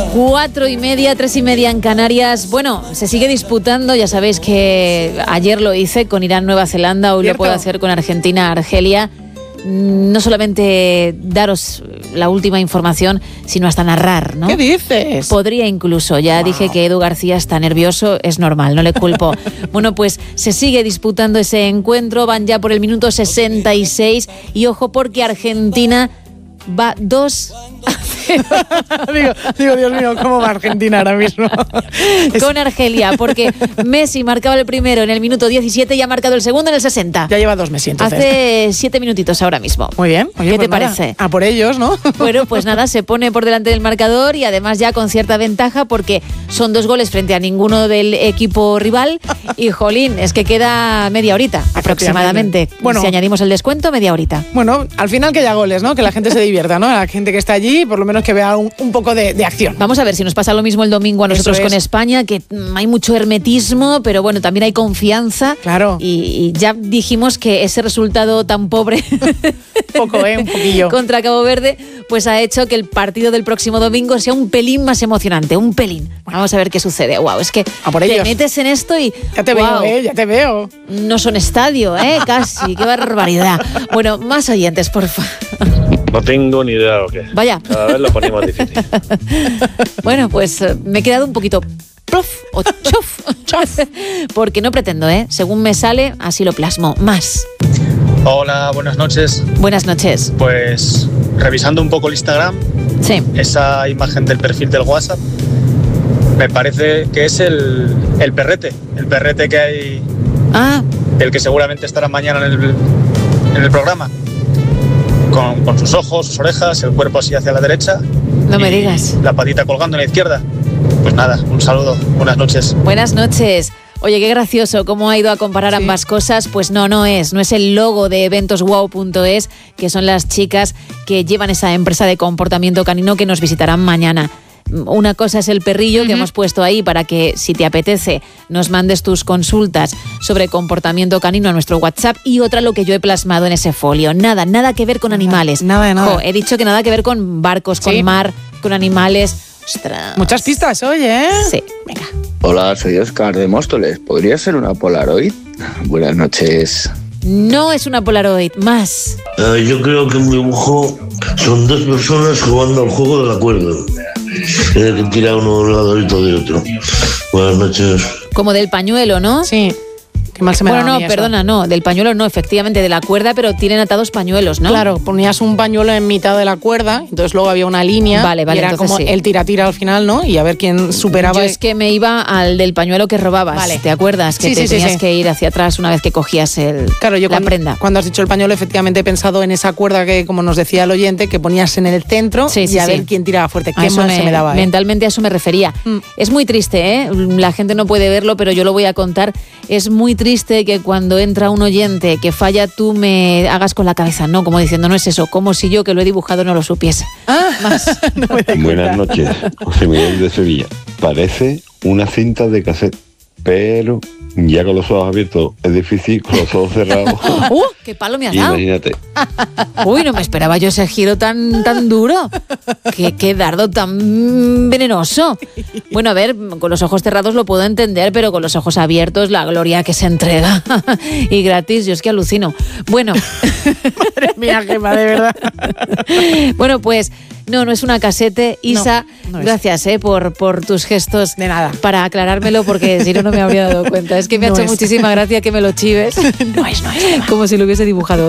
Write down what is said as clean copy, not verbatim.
4:30, 3:30 en Canarias. Bueno, se sigue disputando, ya sabéis que ayer lo hice con Irán, Nueva Zelanda, hoy lo puedo hacer con Argentina, Argelia. No solamente daros la última información, sino hasta narrar, ¿no? ¿Qué dices? Podría incluso, ya dije que Edu García está nervioso, es normal, no le culpo. Bueno, pues se sigue disputando ese encuentro, van ya por el minuto 66 y ojo porque Argentina va 2-0. digo, Dios mío, ¿cómo va Argentina ahora mismo? Con Argelia, porque Messi marcaba el primero en el minuto 17 y ha marcado el segundo en el 60. Ya lleva 2 Messi, entonces. Hace 7 minutitos ahora mismo. Muy bien. Oye, ¿Qué pues te parece? A por ellos, ¿no? Bueno, pues nada, se pone por delante del marcador y además ya con cierta ventaja porque son 2 goles frente a ninguno del equipo rival y jolín, es que queda media horita aproximadamente. Bueno, si añadimos el descuento, media horita. Bueno, al final que haya goles, ¿no? Que la gente se divierta, ¿no? La gente que está allí, por lo menos que vea un poco de acción. Vamos a ver si nos pasa lo mismo el domingo a nosotros con España, que hay mucho hermetismo, pero bueno, también hay confianza. Claro. Y ya dijimos que ese resultado tan pobre un poquillo contra Cabo Verde, pues ha hecho que el partido del próximo domingo sea un pelín más emocionante, un pelín. Vamos a ver qué sucede. Wow, es que te metes en esto y ya te veo, ya te veo. No son estadio, casi, qué barbaridad. Bueno, más oyentes, por favor. No tengo ni idea de lo que es. Vaya. Cada vez lo ponemos difícil. Bueno, pues me he quedado un poquito plof o chof, porque no pretendo, según me sale, así lo plasmo. Más. Hola, buenas noches. Buenas noches. Pues revisando un poco el Instagram, sí, esa imagen del perfil del WhatsApp, me parece que es el perrete que hay, el que seguramente estará mañana en el programa. Con sus ojos, sus orejas, el cuerpo así hacia la derecha. No me digas. La patita colgando en la izquierda. Pues nada, un saludo, buenas noches. Buenas noches. Oye, qué gracioso cómo ha ido a comparar ambas cosas. Pues no es el logo de eventoswow.es, que son las chicas que llevan esa empresa de comportamiento canino que nos visitarán mañana. Una cosa es el perrillo que hemos puesto ahí para que, si te apetece, nos mandes tus consultas sobre comportamiento canino a nuestro WhatsApp, y otra lo que yo he plasmado en ese folio. Nada que ver con animales. Nada. He dicho que nada que ver con barcos, con mar, con animales. Ostras. Muchas pistas hoy, ¿eh? Sí, venga. Hola, soy Óscar de Móstoles. ¿Podría ser una Polaroid? Buenas noches. No es una Polaroid, más. Yo creo que un dibujo son 2 personas jugando al juego de la cuerda. Que tira uno de un lado y otro de otro. Buenas noches. Como del pañuelo, ¿no? Sí. Qué mal se me da a mí eso. No, del pañuelo no, efectivamente, de la cuerda, pero tienen atados pañuelos, ¿no? Claro, ponías un pañuelo en mitad de la cuerda, entonces luego había una línea. Vale, y era como el tira-tira al final, ¿no? Y a ver quién superaba. Yo es que me iba al del pañuelo que robabas, ¿te acuerdas? Que tenías que ir hacia atrás una vez que cogías la prenda. Cuando has dicho el pañuelo, efectivamente he pensado en esa cuerda que, como nos decía el oyente, que ponías en el centro y a ver quién tiraba fuerte. Qué mal se me daba. Mentalmente a eso me refería. Es muy triste, la gente no puede verlo, pero yo lo voy a contar. Es muy triste que cuando entra un oyente que falla, tú me hagas con la cabeza, no, como diciendo, no es eso, como si yo que lo he dibujado no lo supiese. Más. No Buenas noches, José Miguel de Sevilla. Parece una cinta de cassette, pero ya con los ojos abiertos es difícil, con los ojos cerrados. ¡Qué palo me has dado! Imagínate. Uy, no me esperaba yo ese giro tan duro. Qué dardo tan venenoso. Bueno, a ver, con los ojos cerrados lo puedo entender, pero con los ojos abiertos, la gloria que se entrega. Y gratis, yo es que alucino. Bueno. Madre mía, Gemma, de verdad. Bueno, pues no es una casete. Isa, no es. Gracias por tus gestos. De nada. Para aclarármelo, porque si no me habría dado cuenta. Es que me ha hecho muchísima gracia que me lo chives. No es. Como si lo hubiese dibujado.